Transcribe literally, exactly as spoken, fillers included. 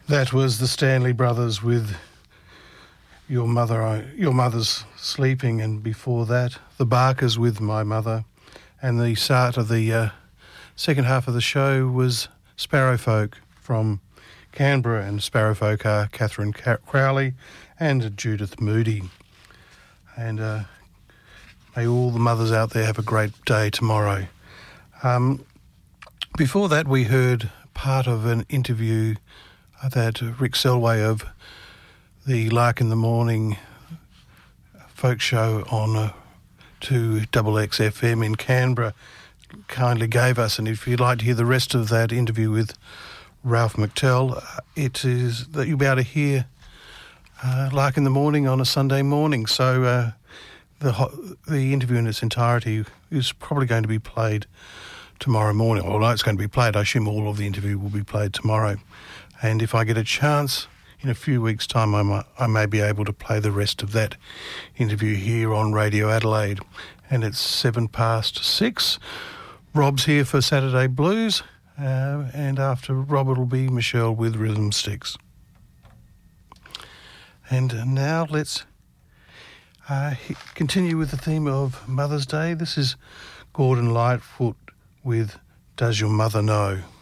That was the Stanley Brothers with Your Mother, Your Mother's Sleeping, and before that, the Barkers with My Mother. And the start of the uh, second half of the show was Sparrowfolk from Canberra, and Sparrowfolk are Catherine Crowley and Judith Moody. And uh, may all the mothers out there have a great day tomorrow. Um, before that, we heard part of an interview that Rick Selway of the Lark in the Morning folk show on uh, two X X F M in Canberra kindly gave us. And if you'd like to hear the rest of that interview with Ralph McTell, uh, it is that you'll be able to hear uh, Lark in the Morning on a Sunday morning. So uh, the ho- the interview in its entirety is probably going to be played tomorrow morning. Although it's going to be played, I assume all of the interview will be played tomorrow. And if I get a chance, in a few weeks' time, I, might, I may be able to play the rest of that interview here on Radio Adelaide. And it's seven past six. Rob's here for Saturday Blues. Uh, and after Rob, it'll be Michelle with Rhythm Sticks. And now let's uh, continue with the theme of Mother's Day. This is Gordon Lightfoot with Does Your Mother Know?